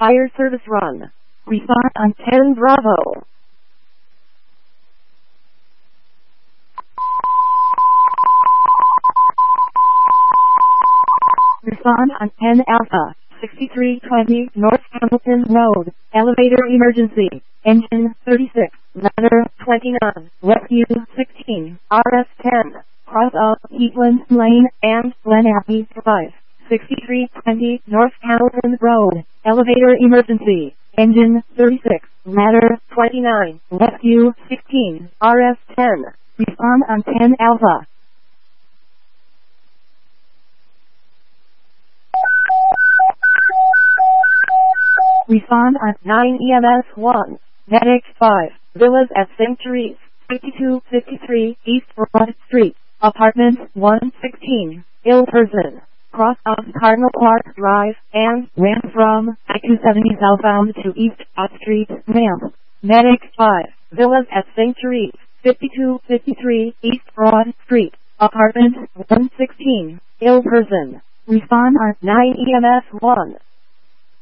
Fire service run. Respond on 10 Bravo. Respond on 10 Alpha. 6320 North Hamilton Road. Elevator emergency. Engine 36. Ladder 29. Rescue 16. RS10. Cross up Heatland Lane and Glen Abbey Drive. 6320 North Hamilton Road. Elevator emergency. Engine 36. Ladder 29. Rescue 16. RS10. Respond on 10 Alpha. Respond on 9 EMS 1. Medic 5. Villas at St. Therese. 5253 East Broad Street. Apartment 116. Ill person. Cross off Cardinal Clark Drive and ramp from I-270 southbound to East Broad Street ramp. Medic 5. Villas at St. Therese. 5253 East Broad Street. Apartment 116. Ill person. Respond on 9 EMS 1.